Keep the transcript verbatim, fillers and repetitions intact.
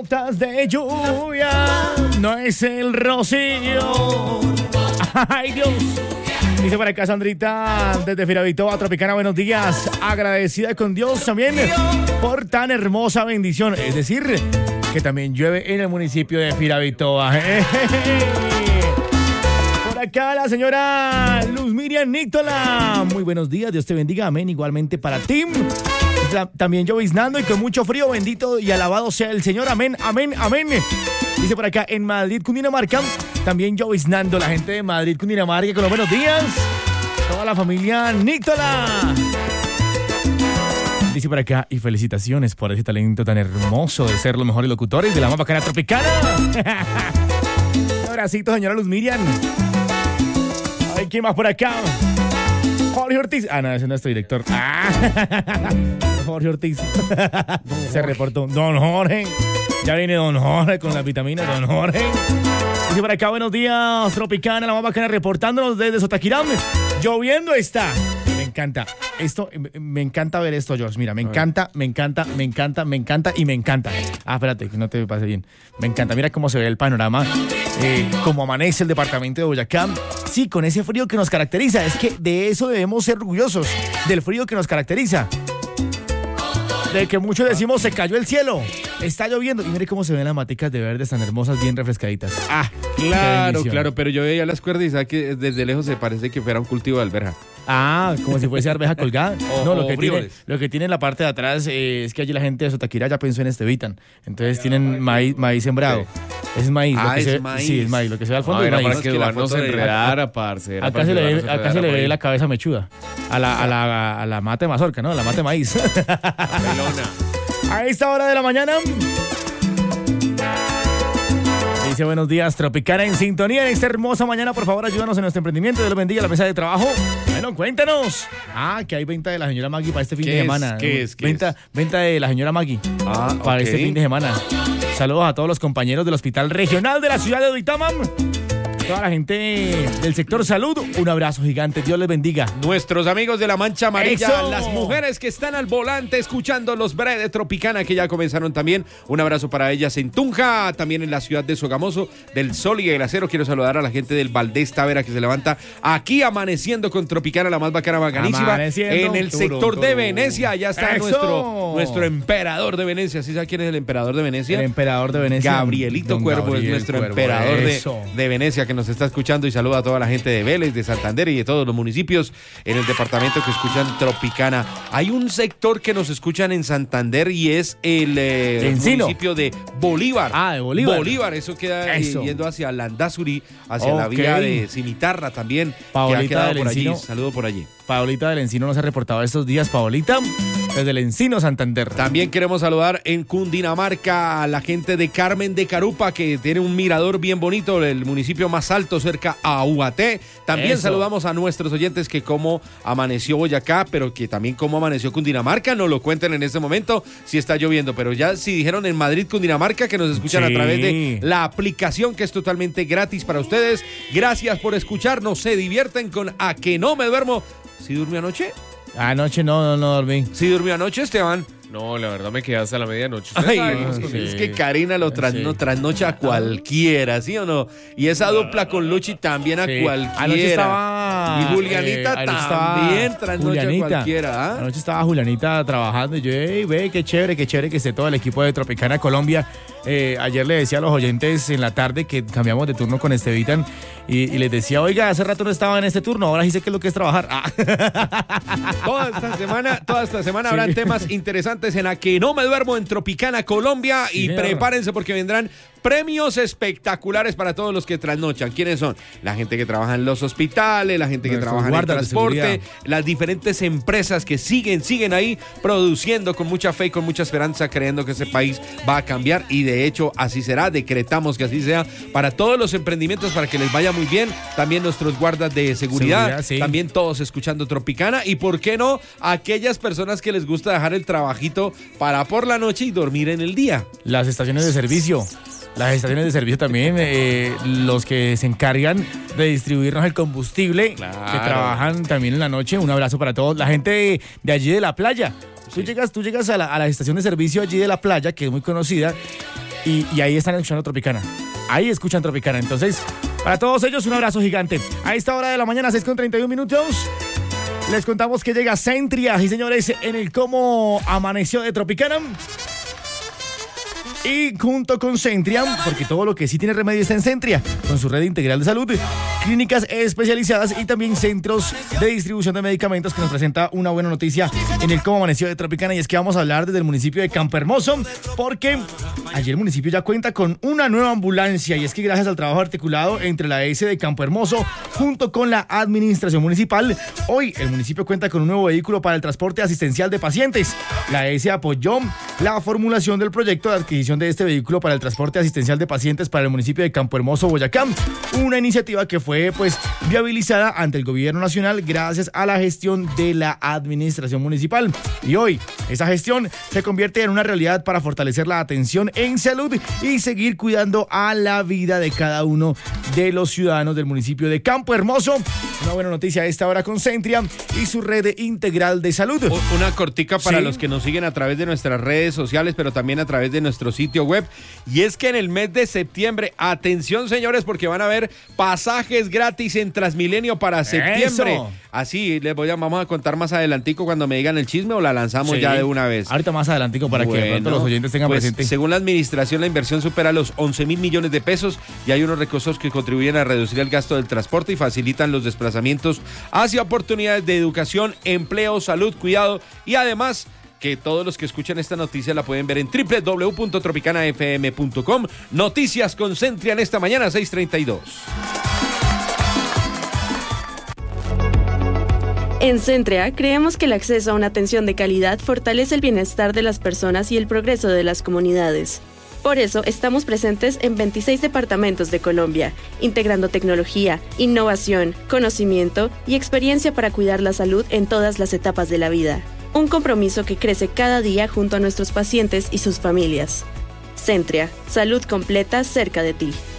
gotas de lluvia, no es el rocío. Ay, Dios. Dice por acá Sandrita desde Firavitoa, Tropicana, buenos días. Agradecida con Dios también por tan hermosa bendición. Es decir, que también llueve en el municipio de Firavitoa. Por acá la señora Luz Miriam Nítola. Muy buenos días, Dios te bendiga, amén. Igualmente para ti. También lloviznando y con mucho frío, bendito y alabado sea el Señor, amén, amén, amén. Dice por acá, en Madrid, Cundinamarca, también lloviznando, la gente de Madrid, Cundinamarca, con los buenos días. Toda la familia Nítola. Dice por acá, y felicitaciones por ese talento tan hermoso de ser los mejores locutores de la más bacana tropicana. Un abracito, señora Luz Miriam. Ay, ¿quién más por acá? Jorge Ortiz. Ah, no, ese no es tu director. Ah, Jorge Ortiz. Se reportó. Don Jorge. Ya viene Don Jorge con las vitaminas. Don Jorge. Dice por acá, buenos días, Tropicana, la más bacana, reportándonos desde Sotaquirán. Lloviendo está. Me encanta. Esto, me encanta ver esto, George. Mira, me encanta, me encanta, me encanta, me encanta y me encanta. Ah, espérate, que no te pase bien. Me encanta. Mira cómo se ve el panorama. Eh, cómo amanece el departamento de Boyacá. Sí, con ese frío que nos caracteriza. Es que de eso debemos ser orgullosos. Del frío que nos caracteriza. De que muchos decimos, se cayó el cielo, está lloviendo. Y mire cómo se ven las maticas de verdes tan hermosas, bien refrescaditas. Ah, claro, claro. Pero yo veía las cuerdas y sabe que desde lejos se parece que fuera un cultivo de alberja. Ah, como si fuese arveja colgada. O, no, lo que, tiene, frijoles. lo que tiene en la parte de atrás eh, es que allí la gente de Sotaquira ya pensó en Estevitan. Entonces tienen maíz, maíz sembrado. Sí. Es maíz. Ah, lo que es se, maíz. Sí, es maíz. Lo que se ve al fondo Ah, es era maíz. para que Eduardo se enredara, parce. Acá se le ve, acá se le ve la cabeza mechuda. A la, a la, a la mata de mazorca, ¿no? A la mata de maíz. A esta hora de la mañana. Dice buenos días, Tropicana en sintonía en esta hermosa mañana. Por favor, ayúdanos en nuestro emprendimiento. Dios los bendiga, la mesa de trabajo. Bueno, cuéntanos. Ah, que hay venta de la señora Maggie para este fin de es? semana. ¿Qué es? ¿Qué venta, es? venta de la señora Maggie Ah, para okay. este fin de semana. Saludos a todos los compañeros del Hospital Regional de la ciudad de Duitama. Toda la gente del sector salud, un abrazo gigante. Dios les bendiga. Nuestros amigos de la Mancha Amarilla, ¡Eso! Las mujeres que están al volante escuchando los breves de Tropicana que ya comenzaron también. Un abrazo para ellas en Tunja, también en la ciudad de Sogamoso, del Sol y el Acero. Quiero saludar a la gente del Valdés Tavera que se levanta aquí amaneciendo con Tropicana, la más bacana, bacanísima. En el turu, sector turu. de Venecia, allá está ¡Eso! nuestro, nuestro emperador de Venecia. ¿Sí sabe quién es el emperador de Venecia? El emperador de Venecia. Gabrielito Don Cuervo Gabriel es nuestro Cuervo, emperador de, eso. de Venecia que nos está escuchando y saluda a toda la gente de Vélez, de Santander y de todos los municipios en el departamento que escuchan Tropicana. Hay un sector que nos escuchan en Santander y es el eh, municipio de Bolívar. Ah, de Bolívar. Bolívar, eso queda Eso. eh, yendo hacia Landazuri, hacia Ok. la vía de Cimitarra también, Paolita que ha quedado del por allí. Encino. Saludo por allí. Paolita del Encino nos ha reportado estos días. Paolita, desde el Encino, Santander. También queremos saludar en Cundinamarca a la gente de Carmen de Carupa, que tiene un mirador bien bonito, el municipio más alto cerca a Ubaté. También Eso. saludamos a nuestros oyentes que cómo amaneció Boyacá, pero que también cómo amaneció Cundinamarca, nos lo cuenten en este momento si está lloviendo. Pero ya si dijeron en Madrid, Cundinamarca, que nos escuchan Sí. a través de la aplicación que es totalmente gratis para ustedes. Gracias por escucharnos, se divierten con A Que No Me Duermo. ¿Sí durmió anoche? Anoche no, no, no dormí. ¿Sí durmió anoche, Esteban? No, la verdad me quedé hasta la medianoche. Ay, Ay, es, sí. es que Karina lo trasno, Sí. trasnocha a cualquiera, ¿sí o no? Y esa dupla con Luchi también a Sí. cualquiera. Anoche estaba... Y Julianita eh, anoche estaba también trasnocha Julianita. a cualquiera. ¿Ah? Anoche estaba Julianita trabajando y yo, hey, ve, qué chévere, qué chévere que esté todo el equipo de Tropicana Colombia. Eh, ayer le decía a los oyentes en la tarde que cambiamos de turno con Estevitan y, y les decía, oiga, hace rato no estaba en este turno, ahora sí sé qué es lo que es trabajar. Ah. Toda esta semana, toda esta semana Sí. habrán temas interesantes en A Que No Me Duermo en Tropicana Colombia. Sí, y señor. prepárense porque vendrán premios espectaculares para todos los que trasnochan. ¿Quiénes son? La gente que trabaja en los hospitales, la gente que Nuestros trabaja en el guardas de transporte, seguridad. las diferentes empresas que siguen, siguen ahí produciendo con mucha fe y con mucha esperanza, creyendo que ese país va a cambiar. Y de hecho, así será. Decretamos que así sea para todos los emprendimientos, para que les vaya muy bien. También nuestros guardas de seguridad, Seguridad, sí. también todos escuchando Tropicana. Y por qué no, aquellas personas que les gusta dejar el trabajito para por la noche y dormir en el día. Las estaciones de servicio. Las estaciones de servicio también, eh, los que se encargan de distribuirnos el combustible, Claro. que trabajan también en la noche. Un abrazo para todos. La gente de, de allí de la playa. Tú llegas, tú llegas a la, a la estación de servicio allí de la playa, que es muy conocida, y, y ahí están escuchando Tropicana. Ahí escuchan Tropicana. Entonces, para todos ellos, un abrazo gigante. A esta hora de la mañana, seis con treinta y un minutos, les contamos que llega Centria, y señores, en el cómo amaneció de Tropicana. Y junto con Centria, porque todo lo que sí tiene remedio está en Centria, con su red integral de salud, clínicas especializadas y también centros de distribución de medicamentos, que nos presenta una buena noticia en el cómo amaneció de Tropicana, y es que vamos a hablar desde el municipio de Campohermoso, porque ayer el municipio ya cuenta con una nueva ambulancia, y es que gracias al trabajo articulado entre la E S de Campohermoso junto con la administración municipal, hoy el municipio cuenta con un nuevo vehículo para el transporte asistencial de pacientes. La E S apoyó la formulación del proyecto de adquisición de este vehículo para el transporte asistencial de pacientes para el municipio de Campohermoso, Boyacá, una iniciativa que fue pues viabilizada ante el gobierno nacional gracias a la gestión de la administración municipal, y hoy esa gestión se convierte en una realidad para fortalecer la atención en salud y seguir cuidando a la vida de cada uno de los ciudadanos del municipio de Campohermoso. Una buena noticia a esta hora con Centria y su red integral de salud. Una cortica para ¿Sí? los que nos siguen a través de nuestras redes sociales, pero también a través de nuestro sitio web. Y es que en el mes de septiembre, atención señores, porque van a haber pasajes gratis en Transmilenio para septiembre. Eso. Así les voy a, vamos a contar más adelantico cuando me digan el chisme, o la lanzamos Sí. ya de una vez. Ahorita más adelantico para Bueno, que de pronto los oyentes tengan pues, presente. según la administración, la inversión supera los once mil millones de pesos y hay unos recursos que contribuyen a reducir el gasto del transporte y facilitan los desplazamientos hacia oportunidades de educación, empleo, salud, cuidado, y además que todos los que escuchan esta noticia la pueden ver en doble u doble u doble u punto tropicana f m punto com. Noticias con Centria en esta mañana, seis treinta y dos. En Centria creemos que el acceso a una atención de calidad fortalece el bienestar de las personas y el progreso de las comunidades. Por eso estamos presentes en veintiséis departamentos de Colombia, integrando tecnología, innovación, conocimiento y experiencia para cuidar la salud en todas las etapas de la vida. Un compromiso que crece cada día junto a nuestros pacientes y sus familias. Centria, salud completa cerca de ti.